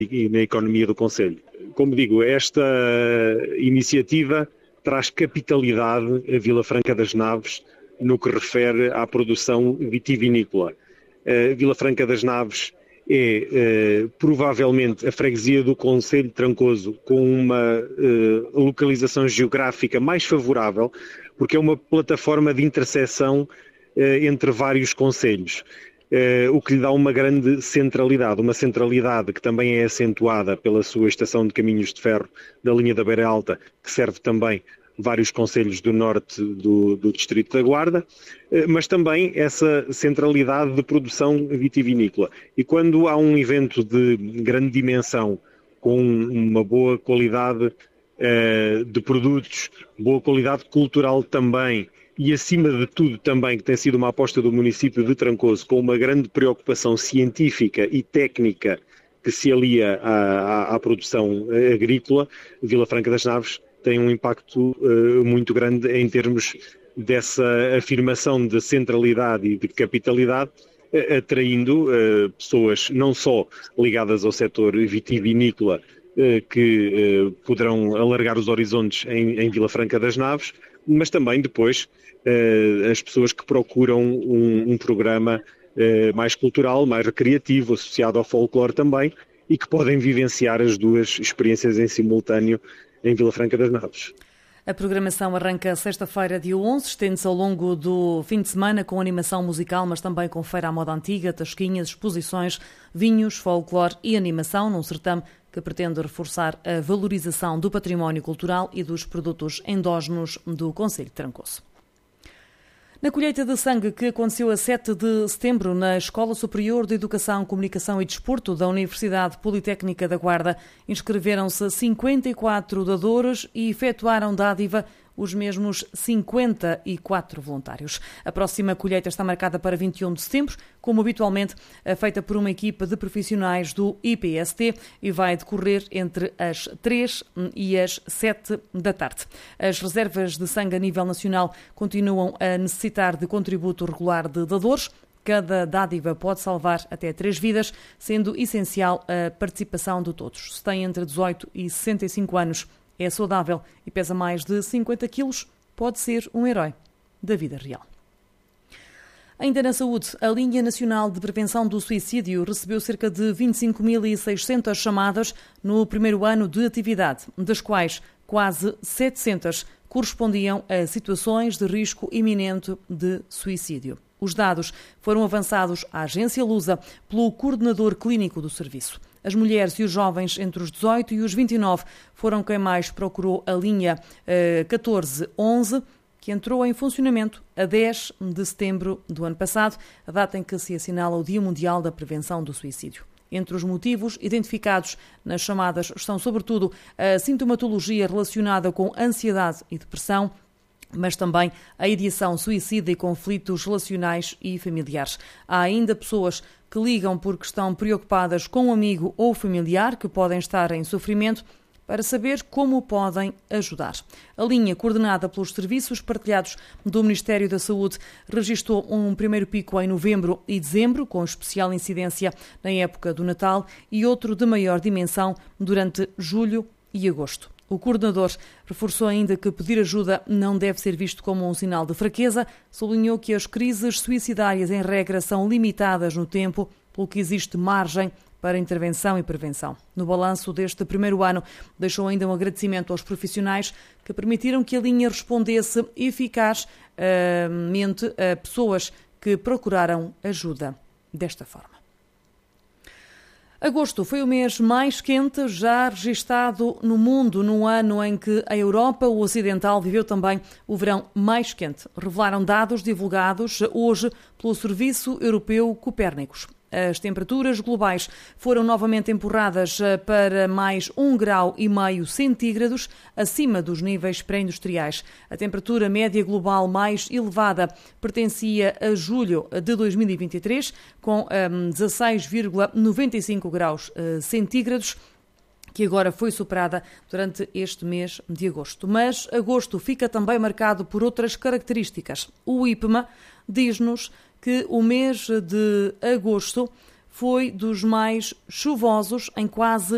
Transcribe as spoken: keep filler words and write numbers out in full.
e na economia do concelho. Como digo, esta iniciativa traz capitalidade a Vila Franca das Naves no que refere à produção vitivinícola. A Vila Franca das Naves é eh, provavelmente a freguesia do concelho de Trancoso com uma eh, localização geográfica mais favorável, porque é uma plataforma de interseção eh, entre vários concelhos, eh, o que lhe dá uma grande centralidade, uma centralidade que também é acentuada pela sua estação de caminhos de ferro da linha da Beira Alta, que serve também vários concelhos do norte do, do Distrito da Guarda, mas também essa centralidade de produção vitivinícola. E quando há um evento de grande dimensão, com uma boa qualidade eh, de produtos, boa qualidade cultural também, e acima de tudo também, que tem sido uma aposta do município de Trancoso, com uma grande preocupação científica e técnica que se alia à, à, à produção agrícola, Vila Franca das Naves tem um impacto uh, muito grande em termos dessa afirmação de centralidade e de capitalidade, uh, atraindo uh, pessoas não só ligadas ao setor vitivinícola, uh, que uh, poderão alargar os horizontes em, em Vila Franca das Naves, mas também depois uh, as pessoas que procuram um, um programa uh, mais cultural, mais recreativo, associado ao folclore também, e que podem vivenciar as duas experiências em simultâneo em Vila Franca das Naves. A programação arranca sexta-feira, dia onze, estende-se ao longo do fim de semana com animação musical, mas também com feira à moda antiga, tasquinhas, exposições, vinhos, folclore e animação, num certame que pretende reforçar a valorização do património cultural e dos produtos endógenos do concelho de Trancoso. Na colheita de sangue que aconteceu a sete de setembro na Escola Superior de Educação, Comunicação e Desporto da Universidade Politécnica da Guarda, inscreveram-se cinquenta e quatro dadores e efetuaram dádiva os mesmos cinquenta e quatro voluntários. A próxima colheita está marcada para vinte e um de setembro, como habitualmente, feita por uma equipa de profissionais do I P S T e vai decorrer entre as três e as sete da tarde. As reservas de sangue a nível nacional continuam a necessitar de contributo regular de dadores. Cada dádiva pode salvar até três vidas, sendo essencial a participação de todos. Se tem entre dezoito e sessenta e cinco anos, é saudável e pesa mais de cinquenta quilos, pode ser um herói da vida real. Ainda na saúde, a Linha Nacional de Prevenção do Suicídio recebeu cerca de vinte e cinco mil e seiscentas chamadas no primeiro ano de atividade, das quais quase setecentas correspondiam a situações de risco iminente de suicídio. Os dados foram avançados à agência Lusa pelo coordenador clínico do serviço. As mulheres e os jovens entre os dezoito e os vinte e nove foram quem mais procurou a linha eh, catorze onze, que entrou em funcionamento a dez de setembro do ano passado, a data em que se assinala o Dia Mundial da Prevenção do Suicídio. Entre os motivos identificados nas chamadas estão, sobretudo, a sintomatologia relacionada com ansiedade e depressão, mas também a ideação suicida e conflitos relacionais e familiares. Há ainda pessoas que ligam porque estão preocupadas com um amigo ou familiar que podem estar em sofrimento, para saber como podem ajudar. A linha, coordenada pelos serviços partilhados do Ministério da Saúde, registrou um primeiro pico em novembro e dezembro, com especial incidência na época do Natal, e outro de maior dimensão durante julho e agosto. O coordenador reforçou ainda que pedir ajuda não deve ser visto como um sinal de fraqueza, sublinhou que as crises suicidárias, em regra, são limitadas no tempo, pelo que existe margem para intervenção e prevenção. No balanço deste primeiro ano, deixou ainda um agradecimento aos profissionais que permitiram que a linha respondesse eficazmente a pessoas que procuraram ajuda desta forma. Agosto foi o mês mais quente já registado no mundo, num ano em que a Europa Ocidental viveu também o verão mais quente. Revelaram dados divulgados hoje pelo Serviço Europeu Copérnicos. As temperaturas globais foram novamente empurradas para mais um grau e meio centígrados acima dos níveis pré-industriais. A temperatura média global mais elevada pertencia a julho de dois mil e vinte e três, com um, dezasseis vírgula noventa e cinco graus uh, centígrados, que agora foi superada durante este mês de agosto. Mas agosto fica também marcado por outras características. O IPMA diz-nos que o mês de agosto foi dos mais chuvosos em quase